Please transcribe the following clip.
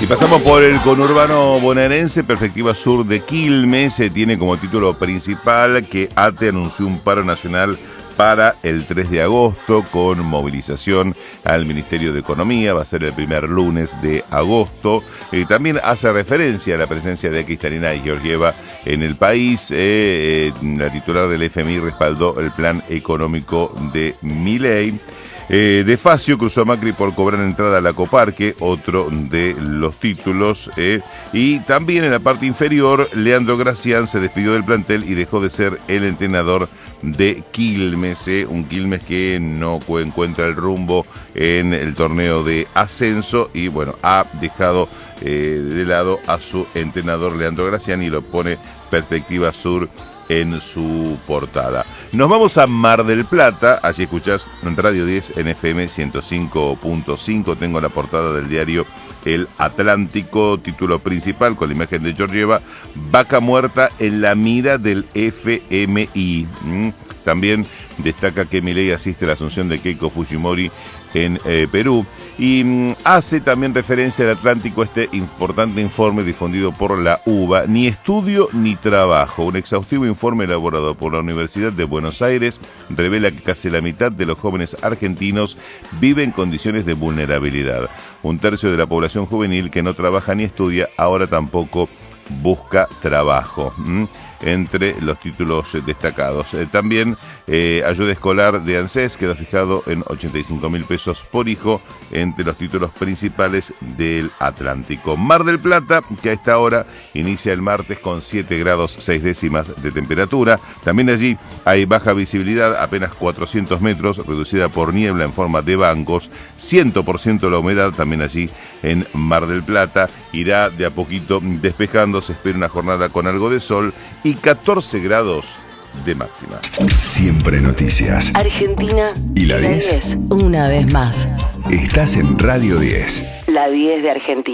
Y pasamos por el conurbano bonaerense. Perspectiva Sur de Quilmes tiene como título principal que ATE anunció un paro nacional para el 3 de agosto con movilización al Ministerio de Economía. Va a ser el primer lunes de agosto. También hace referencia a la presencia de Cristalina y Georgieva en el país. La titular del FMI respaldó el plan económico de Milei. De Facio cruzó a Macri por cobrar entrada a la Coparque, otro de los títulos. Y también en la parte inferior, Leandro Gracián se despidió del plantel y dejó de ser el entrenador de Quilmes. Un Quilmes que no encuentra el rumbo en el torneo de ascenso y bueno, ha dejado de lado a su entrenador Leandro Gracián y lo pone Perspectiva Sur en su portada. Nos vamos a Mar del Plata. Allí escuchás Radio 10 en FM 105.5. Tengo la portada del diario El Atlántico, título principal con la imagen de Georgieva: vaca muerta en la mira del FMI. También destaca que Milei asiste a la asunción de Keiko Fujimori en Perú. Y hace también referencia al Atlántico este importante informe difundido por la UBA, Ni estudio ni trabajo. Un exhaustivo informe elaborado por la Universidad de Buenos Aires revela que casi la mitad de los jóvenes argentinos vive en condiciones de vulnerabilidad. Un tercio de la población juvenil que no trabaja ni estudia ahora tampoco busca trabajo. Entre los títulos destacados. También ayuda escolar de ANSES quedó fijado en 85.000 pesos por hijo, entre los títulos principales del Atlántico. Mar del Plata, que a esta hora inicia el martes con 7 grados 6 décimas de temperatura. También allí hay baja visibilidad, apenas 400 metros, reducida por niebla en forma de bancos. 100% la humedad también allí en Mar del Plata. Irá de a poquito despejando, se espera una jornada con algo de sol y 14 grados de máxima. Siempre noticias. Argentina y la 10. Una vez más. Estás en Radio 10. La 10 de Argentina.